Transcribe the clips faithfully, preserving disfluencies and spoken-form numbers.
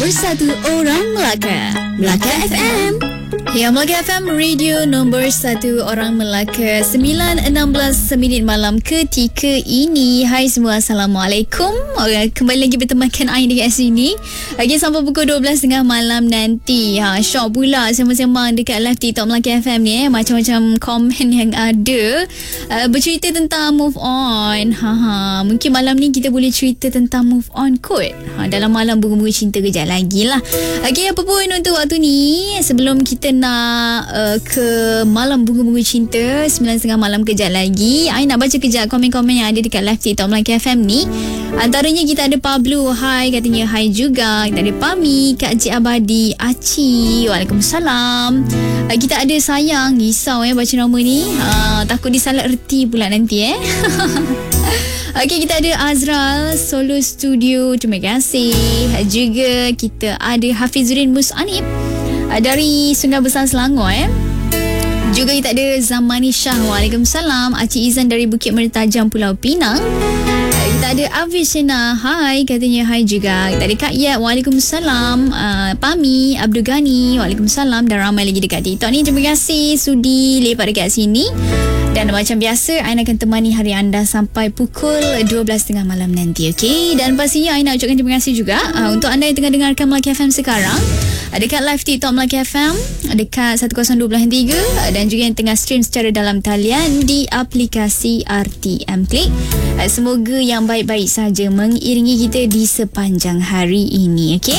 nombor satu orang Melaka, Melaka F M. Ya, Melaka F M, radio nombor satu orang Melaka. Sembilan enam belas minit malam ketika ini. Hai semua, Assalamualaikum. Kembali lagi bertemankan Ain dekat sini lagi sampai pukul dua belas tiga puluh malam nanti. Ha, syok pula sembang-sembang dekat live TikTok Melaka F M ni eh. Macam-macam komen yang ada uh, bercerita tentang move on. Ha, ha. Mungkin malam ni kita boleh cerita tentang move on kot, ha, dalam malam bunga-bunga cinta kejap lagi lah. Okey, apa pun untuk waktu ni, sebelum kita nak uh, ke malam bunga-bunga cinta sembilan tiga puluh malam kejap lagi, I nak baca kejap komen-komen yang ada dekat live TikTok Melaka F M ni. Antaranya kita ada Pablo, hai, katanya hai juga. Kita ada Pami, Kak Cik Abadi, Aci, waalaikumsalam. uh, Kita ada Sayang, risau eh baca nama ni, uh, takut disalah erti pula nanti eh. Okey, kita ada Azral, Solo Studio, terima kasih. Juga kita ada Hafizuddin Musanib dari Sungai Besar Selangor eh. Juga kita ada Zamani Shah, waalaikumsalam. Acik Izan dari Bukit Mertajam, Pulau Pinang. Kita ada Avishena, hai, katanya hai juga. Kita ada Kak Yat, waalaikumsalam. uh, Pami, Abdul Ghani, waalaikumsalam. Dan ramai lagi dekat TikTok ni. Terima kasih sudi lepak dekat sini. Dan macam biasa, Ain akan temani hari anda sampai pukul dua belas tiga puluh malam nanti, okey? Dan pastinya Ain nak ucapkan terima kasih juga uh, untuk anda yang tengah dengarkan Melaka F M sekarang, dekat live TikTok Melaka F M, dekat seratus dua belas tiga, dan juga yang tengah stream secara dalam talian di aplikasi R T M Klik. uh, Semoga yang baik-baik saja mengiringi kita di sepanjang hari ini, okey?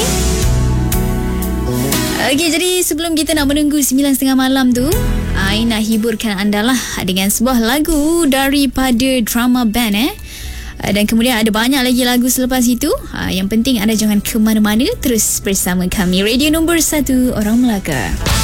Okey, jadi sebelum kita nak menunggu sembilan tiga puluh malam tu, I nak hiburkan anda lah dengan sebuah lagu daripada drama band eh. Dan kemudian ada banyak lagi lagu selepas itu. Yang penting anda jangan ke mana-mana, terus bersama kami, radio nombor satu orang Melaka.